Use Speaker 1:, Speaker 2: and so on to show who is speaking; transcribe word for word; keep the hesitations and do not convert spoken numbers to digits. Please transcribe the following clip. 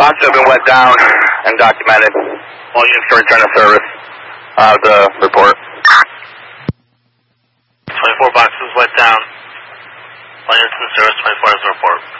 Speaker 1: boxes have been wet down and documented. All units can return to service. Uh, the report.
Speaker 2: twenty-four boxes wet down. All units in service, twenty-four hours report.